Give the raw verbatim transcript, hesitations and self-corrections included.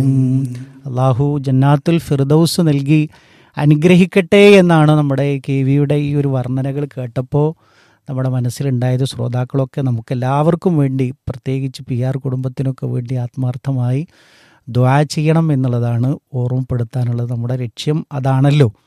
അള്ളാഹു ജന്നാത്തുൽ ഫിർദൗസ് നൽകി അനുഗ്രഹിക്കട്ടെ എന്നാണ് നമ്മുടെ കെ വിയുടെ ഈ ഒരു വർണ്ണനകൾ കേട്ടപ്പോൾ നമ്മുടെ മനസ്സിലുണ്ടായത്. ശ്രോതാക്കളൊക്കെ നമുക്കെല്ലാവർക്കും വേണ്ടി, പ്രത്യേകിച്ച് പി ആർ കുടുംബത്തിനൊക്കെ വേണ്ടി ആത്മാർത്ഥമായി ദുആ ചെയ്യണം എന്നുള്ളതാണ് ഓർമ്മപ്പെടുത്താനുള്ളത്. നമ്മുടെ ലക്ഷ്യം അതാണല്ലോ.